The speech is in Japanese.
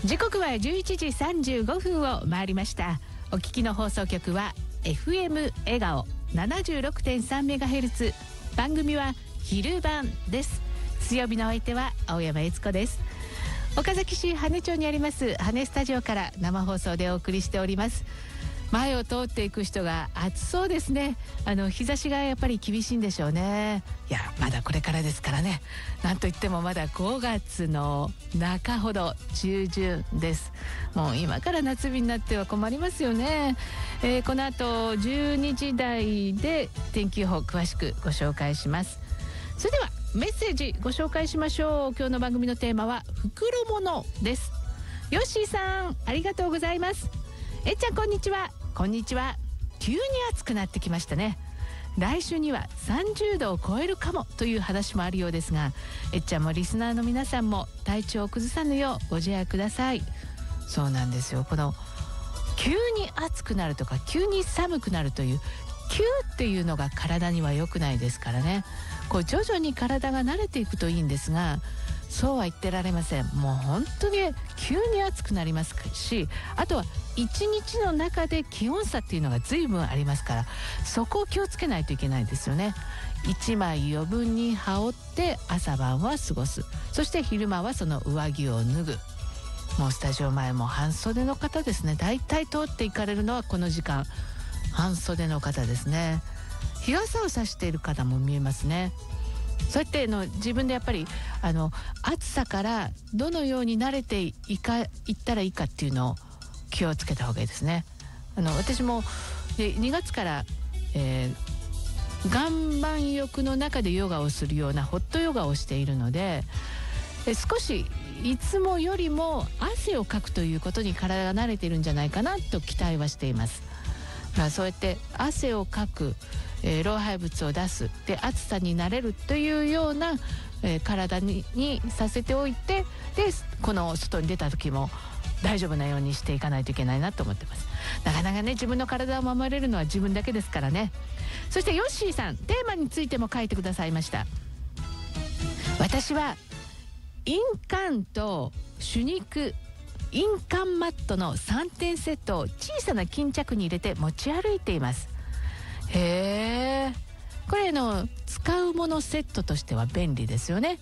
時刻は11時35分を回りました。お聞きの放送局は FM 笑顔 76.3MHz、 番組は昼晩です。水曜日のお相手は青山悦子です。岡崎市羽町にあります羽スタジオから生放送でお送りしております。前を通っていく人が暑そうですね。日差しがやっぱり厳しいんでしょうね。いや、まだこれからですからね。なんといってもまだ5月の中ほど、中旬です。もう今から夏日になっては困りますよね。この後12時台で天気予報詳しくご紹介します。それではメッセージご紹介しましょう。今日の番組のテーマは袋物です。ヨッシーさん、ありがとうございます。えっちゃん、こんにちは。こんにちは。急に暑くなってきましたね。来週には30度を超えるかもという話もあるようですが、えっちゃんもリスナーの皆さんも体調を崩さぬようご自愛ください。そうなんですよ。この急に暑くなるとか急に寒くなるという急っていうのが体には良くないですからね。こう徐々に体が慣れていくといいんですが、そうは言ってられません。もう本当に急に暑くなりますし、あとは一日の中で気温差っていうのが随分ありますから、そこを気をつけないといけないですよね。1枚余分に羽織って朝晩は過ごす。そして昼間はその上着を脱ぐ。もうスタジオ前も半袖の方ですね。だいたい通っていかれるのはこの時間半袖の方ですね。日傘を差している方も見えますね。そうやって自分でやっぱり暑さからどのように慣れていったらいいかっていうのを気をつけた方がいいですね。私も2月から、岩盤浴の中でヨガをするようなホットヨガをしているので、少しいつもよりも汗をかくということに体が慣れているんじゃないかなと期待はしています。そうやって汗をかく、老廃物を出すで暑さに慣れるというような、体にさせておいて、でこの外に出た時も大丈夫なようにしていかないといけないなと思ってます。なかなかね、自分の体を守れるのは自分だけですからね。そしてヨッシーさん、テーマについても書いてくださいました。私は印鑑と手肉印鑑マットの3点セットを小さな巾着に入れて持ち歩いています。へー、これ使うものセットとしては便利ですよね。